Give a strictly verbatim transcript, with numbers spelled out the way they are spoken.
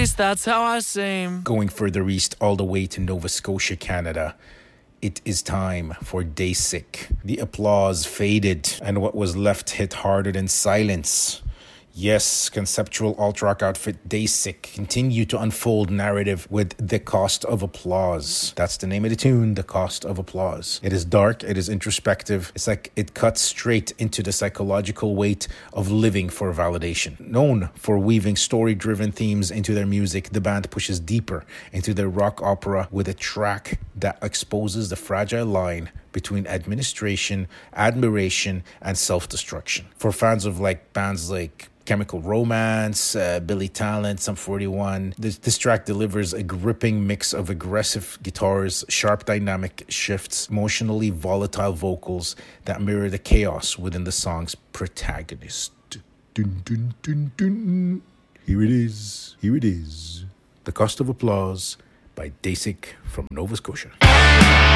least that's how I seem. Going further east all the way to Nova Scotia, Canada, it is time for Dasic. The applause faded, and what was left hit harder than silence. Yes, conceptual alt-rock outfit Dasic continue to unfold narrative with The Cost of Applause. That's the name of the tune, The Cost of Applause. It is dark, it is introspective. It's like it cuts straight into the psychological weight of living for validation. Known for weaving story-driven themes into their music, the band pushes deeper into their rock opera with a track that exposes the fragile line between administration, admiration, and self-destruction. For fans of like bands like Chemical Romance, uh, Billy Talent, Sum forty-one. This, this track delivers a gripping mix of aggressive guitars, sharp dynamic shifts, emotionally volatile vocals that mirror the chaos within the song's protagonist. Dun, dun, dun, dun. Here it is. Here it is. The Cost of Applause by Dasic from Nova Scotia.